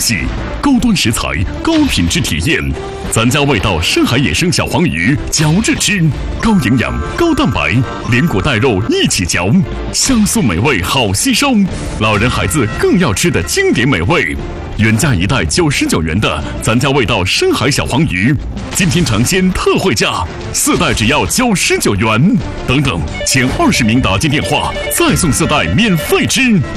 系，高端食材，高品质体验。咱家味道深海野生小黄鱼，嚼着吃，高营养、高蛋白，连骨带肉一起嚼，香酥美味，好吸收。老人孩子更要吃的经典美味。原价1袋99元的咱家味道深海小黄鱼，今天尝鲜特惠价，4袋只要99元。等等，前20名打进电话，再送4袋免费吃。